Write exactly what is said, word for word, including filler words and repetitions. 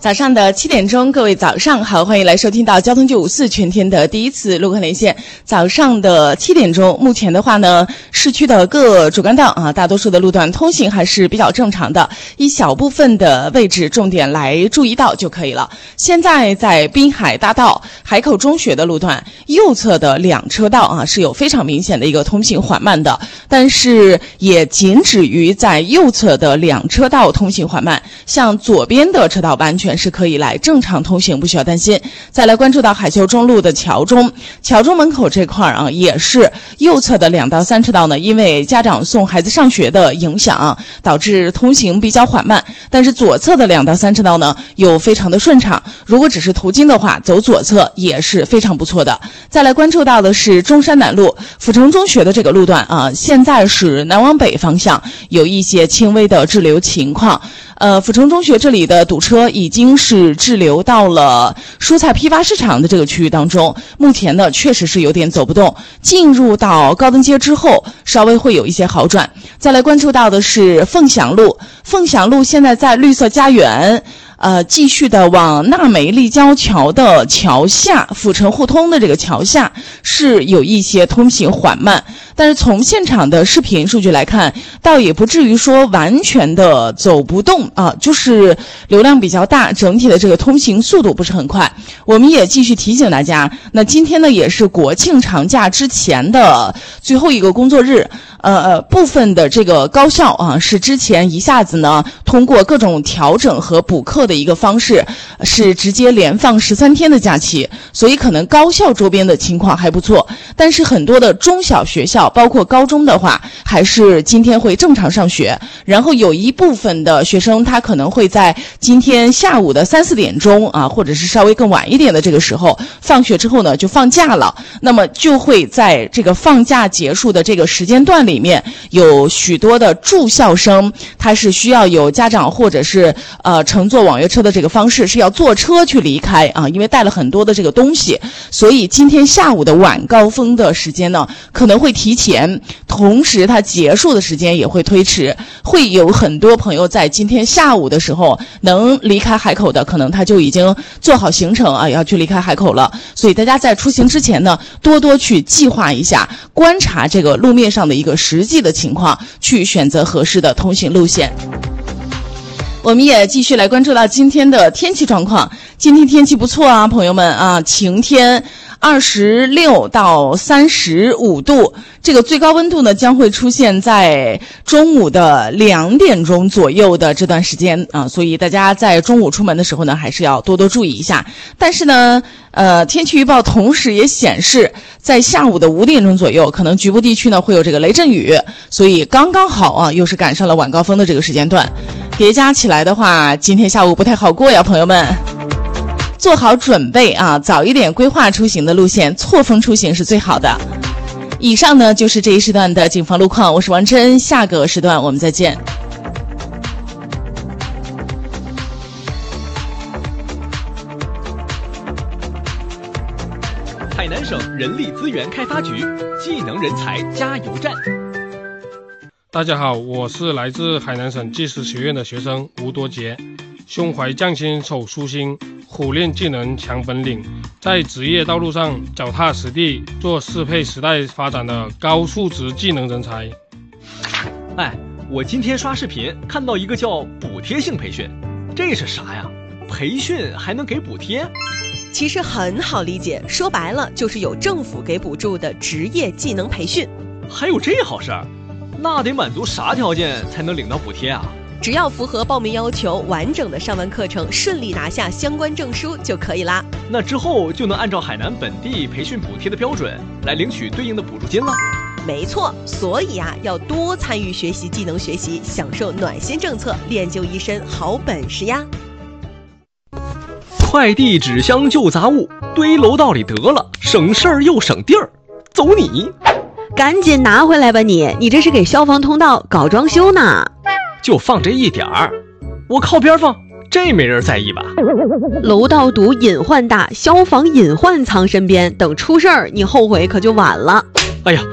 早上的七点钟，各位早上好，欢迎来收听到交通九五四全天的第一次路况连线。早上的七点钟，目前的话呢，市区的各主干道啊，大多数的路段通行还是比较正常的，一小部分的位置重点来注意到就可以了。现在在滨海大道海口中学的路段右侧的两车道啊，是有非常明显的一个通行缓慢的，但是也仅止于在右侧的两车道通行缓慢，像左边的车道完全是可以来正常通行，不需要担心。再来关注到海秀中路的桥中，桥中门口这块啊，也是右侧的两到三车道呢，因为家长送孩子上学的影响、啊，导致通行比较缓慢。但是左侧的两到三车道呢，又非常的顺畅。如果只是途经的话，走左侧也是非常不错的。再来关注到的是中山南路阜成中学的这个路段啊，现在是南往北方向有一些轻微的滞留情况。呃，阜成中学这里的堵车已经是滞留到了蔬菜批发市场的这个区域当中，目前呢确实是有点走不动。进入到高登街之后，稍微会有一些好转。再来关注到的是凤翔路，凤翔路现在在绿色家园。呃，继续的往纳梅立交桥的桥下，阜成互通的这个桥下是有一些通行缓慢，但是从现场的视频数据来看，倒也不至于说完全的走不动啊，就是流量比较大，整体的这个通行速度不是很快。我们也继续提醒大家，那今天呢也是国庆长假之前的最后一个工作日。呃，部分的这个高校啊，是之前一下子呢，通过各种调整和补课的一个方式，是直接连放十三天的假期，所以可能高校周边的情况还不错，但是很多的中小学校，包括高中的话，还是今天会正常上学，然后有一部分的学生他可能会在今天下午的三四点钟啊，或者是稍微更晚一点的这个时候，放学之后呢就放假了，那么就会在这个放假结束的这个时间段里。里面有许多的住校生，他是需要有家长或者是呃乘坐网约车的这个方式，是要坐车去离开啊，因为带了很多的这个东西，所以今天下午的晚高峰的时间呢可能会提前，同时它结束的时间也会推迟，会有很多朋友在今天下午的时候能离开海口的，可能他就已经做好行程啊，要去离开海口了。所以大家在出行之前呢，多多去计划一下，观察这个路面上的一个实际的情况，去选择合适的通行路线。我们也继续来关注到今天的天气状况。今天天气不错啊，朋友们啊，晴天，二十六到三十五度，这个最高温度呢将会出现在中午的两点钟左右的这段时间啊，所以大家在中午出门的时候呢，还是要多多注意一下。但是呢，呃，天气预报同时也显示，在下午的五点钟左右，可能局部地区呢会有这个雷阵雨，所以刚刚好啊，又是赶上了晚高峰的这个时间段，叠加起来的话，今天下午不太好过呀，朋友们。做好准备啊，早一点规划出行的路线，错峰出行是最好的。以上呢就是这一时段的警方路况，我是王真，下个时段我们再见。 海南省人力资源开发局技能人才加油站。 大家好，我是来自海南省技师学院的学生吴多杰，胸怀匠心手舒心，苦练技能强本领，在职业道路上脚踏实地，做适配时代发展的高素质技能人才。 哎，我今天刷视频看到一个叫补贴性培训，这是啥呀？培训还能给补贴？ 其实很好理解，说白了就是有政府给补助的职业技能培训。 还有这好事儿？那得满足啥条件才能领到补贴啊？ 只要符合报名要求，完整的上完课程，顺利拿下相关证书就可以啦。 那之后就能按照海南本地培训补贴的标准来领取对应的补助金了。 没错，所以啊，要多参与学习技能学习，享受暖心政策，练就一身好本事呀。 快递纸箱旧杂物堆楼道里得了，省事儿又省地儿，走你！ 赶紧拿回来吧你！你这是给消防通道搞装修呢？ 就放这一点儿，我靠边放，这没人在意吧？ 楼道堵隐患大，消防隐患藏身边，等出事儿你后悔可就晚了。 哎呀！